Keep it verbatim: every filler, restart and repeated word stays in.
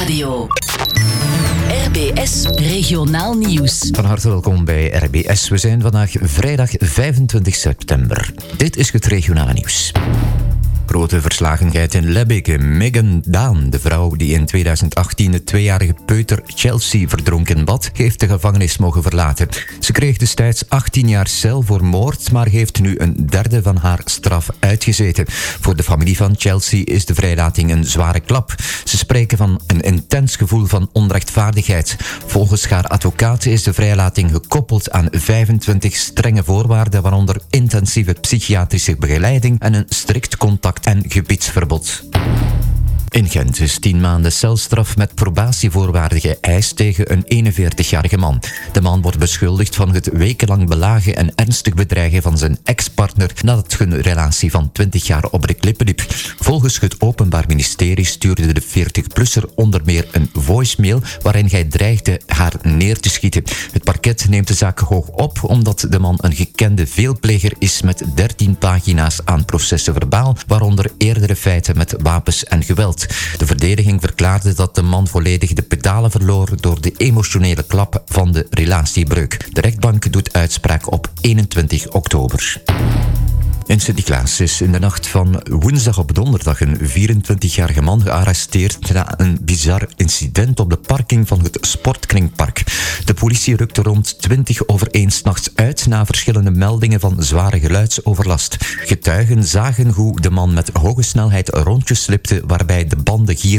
Radio. R B S Regionaal Nieuws. Van harte welkom bij R B S. We zijn vandaag vrijdag vijfentwintig september. Dit is het regionale nieuws. Grote verslagenheid in Lebbeke. Megan Daan, de vrouw die in tweeduizend achttien de tweejarige peuter Chelsea verdronk in bad, heeft de gevangenis mogen verlaten. Ze kreeg destijds achttien jaar cel voor moord, maar heeft nu een derde van haar straf uitgezeten. Voor de familie van Chelsea is de vrijlating een zware klap. Ze spreken van een intens gevoel van onrechtvaardigheid. Volgens haar advocaat is de vrijlating gekoppeld aan vijfentwintig strenge voorwaarden, waaronder intensieve psychiatrische begeleiding en een strikt contact en gebiedsverbod. In Gent is tien maanden celstraf met probatievoorwaarden geëist tegen een eenenveertigjarige man. De man wordt beschuldigd van het wekenlang belagen en ernstig bedreigen van zijn ex-partner nadat hun relatie van twintig jaar op de klippen liep. Volgens het Openbaar Ministerie stuurde de veertig-plusser onder meer een voicemail waarin hij dreigde haar neer te schieten. Het parket neemt de zaak hoog op omdat de man een gekende veelpleger is met dertien pagina's aan processen verbaal, waaronder eerdere feiten met wapens en geweld. De verdediging verklaarde dat de man volledig de pedalen verloor door de emotionele klap van de relatiebreuk. De rechtbank doet uitspraak op eenentwintig oktober. In Sint-Niklaas is in de nacht van woensdag op donderdag een vierentwintigjarige man gearresteerd na een bizar incident op de parking van het Sportkringpark. De politie rukte rond twintig over één 's nachts uit na verschillende meldingen van zware geluidsoverlast. Getuigen zagen hoe de man met hoge snelheid rondjes slipte waarbij de banden